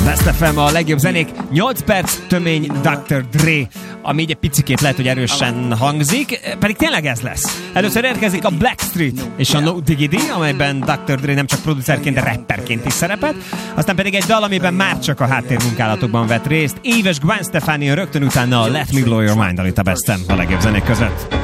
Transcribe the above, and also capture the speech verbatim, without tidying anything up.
Best ef em a legjobb zenék, nyolc perc tömény doktor Dre, ami így egy picikét lehet, hogy erősen hangzik, pedig tényleg ez lesz. Először érkezik a Blackstreet és a No Diggity, amelyben doktor Dre nem csak producerként, de rapperként is szerepet, aztán pedig egy dal, amiben már csak a háttérmunkálatokban vett részt, éves Gwen Stefani rögtön utána a Let Me Blow Your Mind, amit a Best em a legjobb zenék között.